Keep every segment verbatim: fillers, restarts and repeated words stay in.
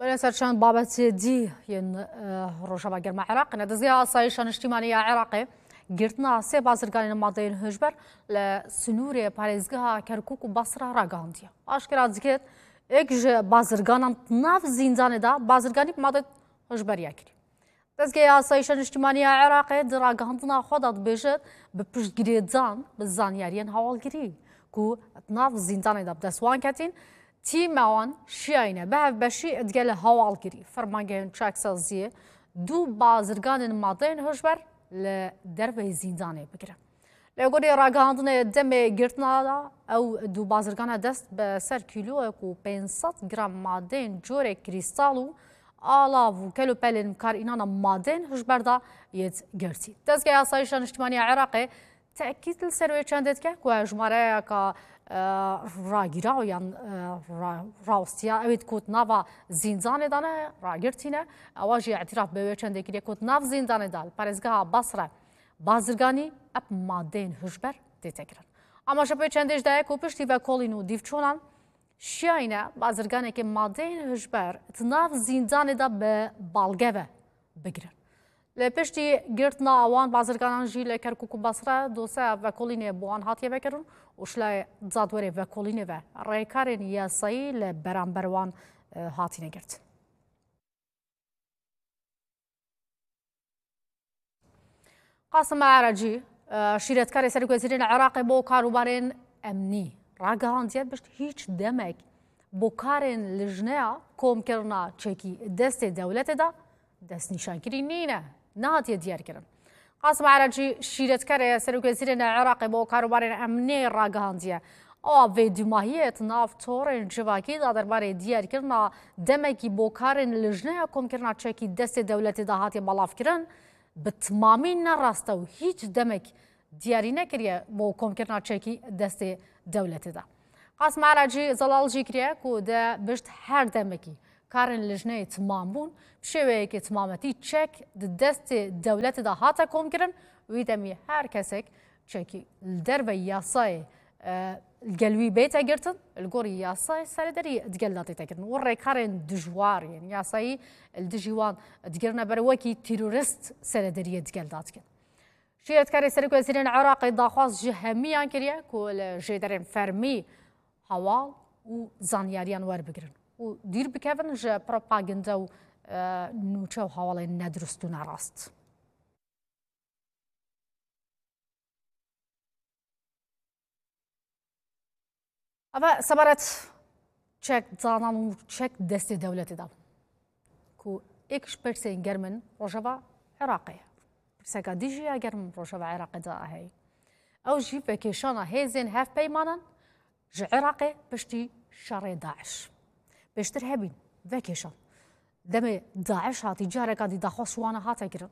سرچند بابت دی ین روشا گرم عراق ندزی آسایشان اجتماعی عراقی گرتنا سه بازرگان ماده هجبر لسنور پارێزگەها کەرکووک و بەسرا ڕاگەاندیە ئاشکرا دەکرێت ئێک بازرگانان ناو زیندانێدا بازرگانی مادە هەژبەریە کردی دەستگای ئاسایشە نیشتیمانیە عێراقی ڕاگەاندنا خۆدا دەبێژێت بە پشتگirێدان بە زانیاریان هەواڵگیری کو ناو زیندانێدا دەستوان کەتین تیمەوان شیاینە بەهەف بەشی ئەدگە لە هەواڵگیری فەرمانگەیان چاکسازیە دوو بازرگانên مادەیان هەژبەر لە دەربەی زیندانێ بگرن لەگۆری ڕاگەاندنە دەمێ گرتنادا ئەو دوو بازرگانە دەست بە سەر کیلۆیەک و پێنج سەد گرام مادەیان جۆرێک کریستاڵ و ئاڵاو و کەلوپەلێن کارئینانە مادەیان هەژبەردا یەت گرتی دەستگای ئاسایشە نیشتیمانیە عێراقی تەکید لەسەروێ چەندێت کە کو ژمارەیەکە ڕاگیراو یان ڕاوستیا ئەوێت کۆت ناوا زیندانێدانە ڕاگرتینە ئەواژی اعتراف بەوێ چەندێکی کۆت ناو زیندانێدا پارێزگەها بەسرە بازرگانی ئەپ مادەیان هەژبەر دێتەگرن ئاماژە پێ چەندێشدایە و پشتی بە کۆڵین و دیڤچۆنان شیاینە بازرگانێکی مادەیان هەژبەر ناو زیندانێدا بە باڵگەوە بگرن لە پشتی گرتنا ئەوان بازرگانان ژی لە کەرکووک و بەسرە دۆسە ڤەکۆڵینێ بۆوان هاتیە بەکردن وشلای زادوەرێ ڤەکۆڵینێڤە ڕێکارێن یاسایی لە بەرامبەروان هاتینەگرت قاسم عەرەجی شیرەتکاری سەرکوێزیرێنە عێراقی بۆ کاروبارێن ئەمنی ڕاگەاندیە بشت هیچ دەمێک بۆ کارێن لژنەیە کۆمکردنا چێکی دەستێ دەولەتێدا دەستنیشانکردی نینە نهاتیە دیارکردن قاسم عەرەجی شیرەتکارێ سەرکوێزیرێنە عێراقی بۆ کاروبارێن ئەمنی ڕاگەاندیە ئەوە vê دوماهiyet nav torên civakî da derbarê diyarkirina demekî بۆ karên lijneya komkirina çekî destê dewletê da hatiye belavkirin bi timamî nerast û hiç demek diyarî nekiriye بۆ komkirina çekî destê dewletê da Qasim Eracî zelal jî kiriye ku de bişt her demekî karên lijneyê timam bûn bi şêweyekê timametî çek di destê dewletê da hate komkirin wî demî her kesek çekî li derve yasayê gelwî bête girtin li gorî yasayê serederî digel da têtekirin û rêkarên dijwar yên yasayî li dijî wan digirine ber wekî terorist serederiyê digel da dikin Şîretkarê Serokvezîrên Iraqê daxwaz ji hemîyan kiriye ku li jêderên fermî hewal û zanyariyan werbigirin û dîr bikevin ji propaganda û nûçe û hewalên nedurist û nerast. Ava sebaret çek zanan û çek destê dewletê da ku êk ji pirsên germin rojava Iraqê ye. Pirseka dî jî ya germ rojava Iraqê da heye. Ew jî vekêşana hêzên hevpeymanan ji Iraqê piştî şerê Daeş. Pêştir hebîn vekêşan. Demê Daeş hatî careka dî daxwaz wana hate kirin.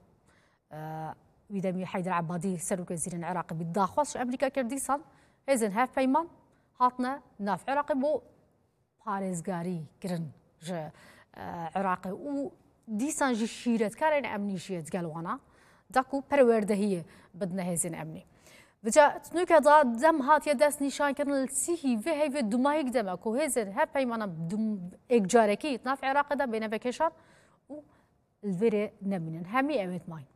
Wî demî Heyder Ebadî Serokvezîrên Iraqê bî daxwaz ji Emerîka kir dîsan hêzên hevpeyman hatine nav Iraqê bۆ parêzgarî kirin ji Iraqê û dîsan jî şîretkarên emnî jî digel wana da ku perwerdehiyê bidine hêzên emnî. Vica tunûke da dem hatiye dest nîşankirin li sîhî vê heyvê dumahîk deme ku hêzên hevpeymana êk carekî nav Iraqê da bêne vekêşan û li vêrê nemînin hemî ew ê dimayîn.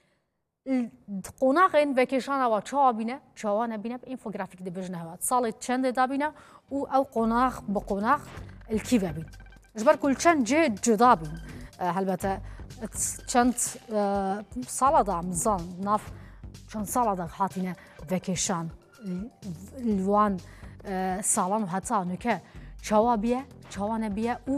Qonaxên vekêşana wa çawa bîne çawa nebîne înfografîk dibêjine hewa salê çendê dabîne û ew qonax bi qonax li kî vebîn ji ber ku li çend cê cuda bîn helbete çend sala da mizan nav çend sala da hatîne vekêşan li wan salan û heta nûke çawa bîye çawa nebiye û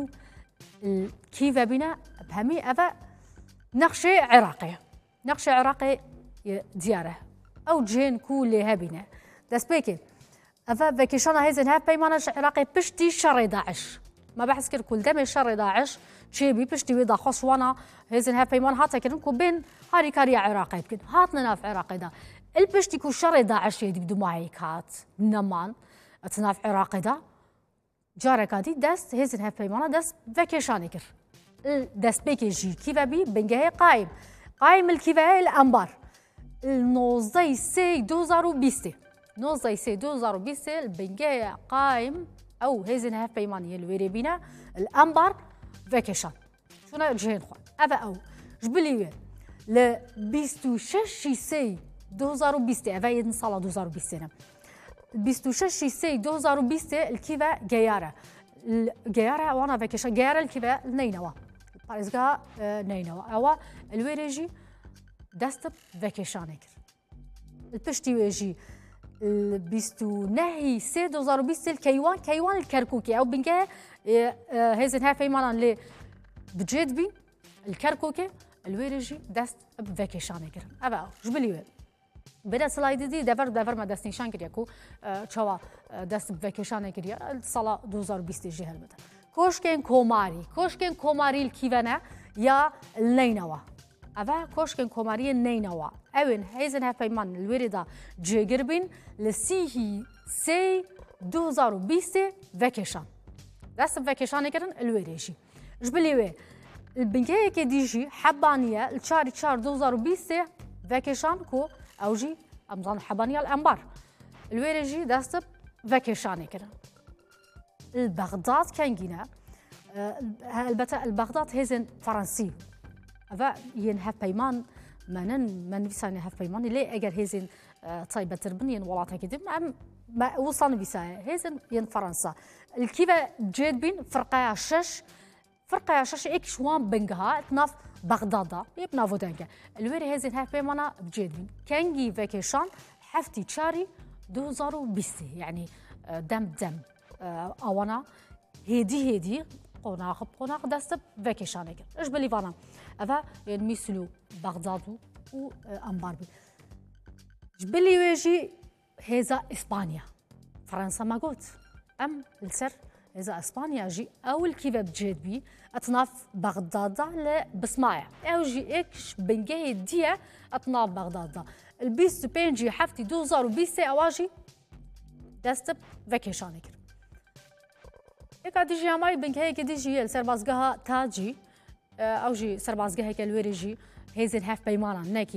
kî vebîne hemî ev e nexşê Iraqê ye نقش عراقي دياره او جين كو لي هبينه دسبيكي افا فيكيشانا هيزن هاف بيمانش عراقي بشتي شر داعش ما بحس كر كل دم شر داعش شي بي بشتي ودا خصوانا هيزن هاف بيمان هاتا كرن كو بين هاري كاريا عراقي يمكن هاتنا ناف عراقي دا البشتي كو شر داعش يدي بدو معي كات نمان اتناف عراقي دا جاركادي دست هيزن هاف بيمانا دست فيكيشاني كر دسبيكي جي كيفا بي بنجاهي قايم قايم الكفاية الأنبار النوزداي سي دوزارو بيستي نوزداي سي دوزارو بيستي البنجاية قايم أو هيزن هاف بيمانية الويريبينا الأنبار فيكيشان شونا جهين خوان أبا أو جبليوه ل بیست و شش سي دو هزار و بیست أبا يدن سالا دو هزار و بیست بیست و شش سي دو هزار و بیست الكيفا جيارة الجيارة وانا فيكيشان جيارة الكيفا نينوا بارزقا نينوا أو الويريجي دست فيكيشان كر البشتي ويجي بیست و نه سه دو هزار و بیست الكيوان كيوان الكركوكي أو بنجا هزن ها فيمانا اللي بجد بي الكركوكي الويرجي دست فيكيشان كر أبا جبليوه بدا سلايد دي دفر دفر ما دست نشان كريا كو چوا دست فيكيشان كريا الصلا دو هزار و بیست جهل بده كوشكين كوماري كوشكين كوماري الكيفانا يا اللينوا أبا كوشكين كوماري النينوا أوين هيزن ها فيمان الوردا جيجربين لسيه سي دو هزار و بیست فيكيشان دست فيكيشان كرن الوريجي جبليوه البنكيه كي ديجي حبانيه الشهر شهر دو هزار و بیست فيكيشان كو اوجي امزان حبانيه الانبار الويرجي دست فيكيشان كرن البغداد كان جينا البته البغداد هيزن فرنسي أبا ين هف بيمان منن من بيساني هف بيمان ليه أجر هيزن طيبة تربني ين ولاتا كده ما ما وصلنا بيساه هيزن ين فرنسا الكيفا جد بين فرقة شش فرقة شش إيك شوان بنجها تناف بغداد يبنا فودانجا الويري هيزن هف بيمانا بجد بين كانجي فيكيشان حفتي شاري دو هزار و بیست يعني دم دم أوانا هدي هدي قناق قناق دست فيكيشان كده إيش بلي فانا هذا يعني مثلو بغداد وأنبار بي جبلي ويجي هذا إسبانيا فرنسا ما قلت أم السر هذا إسبانيا جي أول كيف بجد بي أطناف بغداد لبسمايا أو جي إيش بنجي ديا أطناف بغداد البيست بينجي حفتي دو هزار و بیست أواجي دست فيكيشان كده إيكا ديجي هماي بنكهي كديجي السربازقها تاجي أو جي سربازقها كالويريجي هيزن هاف بيمانا ناكي